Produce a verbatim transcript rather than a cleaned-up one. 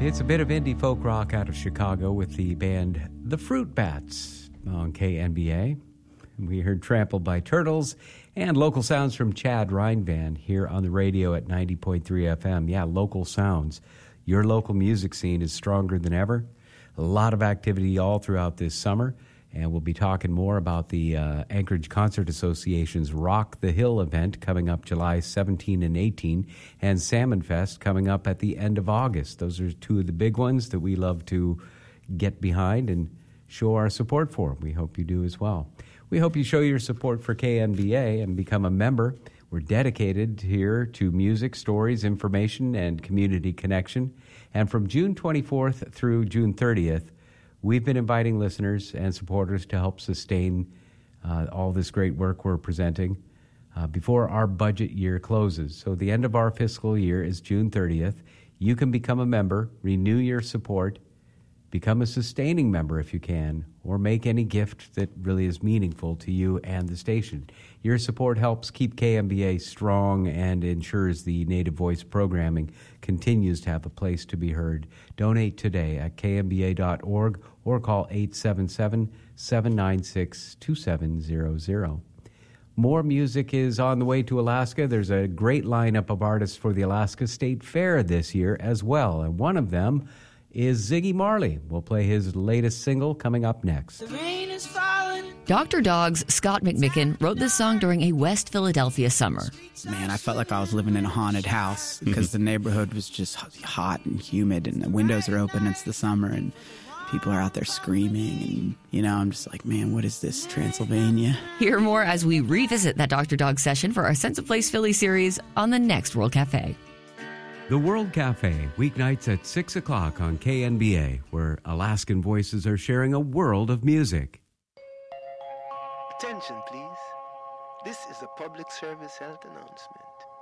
It's a bit of indie folk rock out of Chicago with the band The Fruit Bats on K N B A. We heard Trampled by Turtles and local sounds from Chad Reinvan here on the radio at ninety point three F M. Yeah, local sounds. Your local music scene is stronger than ever. A lot of activity all throughout this summer, and we'll be talking more about the uh, Anchorage Concert Association's Rock the Hill event coming up July seventeenth and eighteenth, and Salmon Fest coming up at the end of August. Those are two of the big ones that we love to get behind and show our support for. We hope you do as well. We hope you show your support for K N B A and become a member. We're dedicated here to music, stories, information, and community connection. And from June twenty-fourth through June thirtieth, we've been inviting listeners and supporters to help sustain uh, all this great work we're presenting uh, before our budget year closes. So the end of our fiscal year is June thirtieth. You can become a member, renew your support, become a sustaining member if you can, or make any gift that really is meaningful to you and the station. Your support helps keep K M B A strong and ensures the Native Voice programming continues to have a place to be heard. Donate today at k m b a dot org or call eight seven seven, seven nine six, two seven zero zero. More music is on the way to Alaska. There's a great lineup of artists for the Alaska State Fair this year as well, and one of them is Ziggy Marley. We'll play his latest single coming up next. The rain is falling. Doctor Dog's Scott McMicken wrote this song during a West Philadelphia summer. Man, I felt like I was living in a haunted house because mm-hmm. the neighborhood was just hot and humid and the windows are open. It's the summer and people are out there screaming. And, you know, I'm just like, man, what is this, Transylvania? Hear more as we revisit that Doctor Dog session for our Sense of Place Philly series on the next World Cafe. The World Cafe, weeknights at six o'clock on K N B A, where Alaskan voices are sharing a world of music. Attention, please. This is a public service health announcement.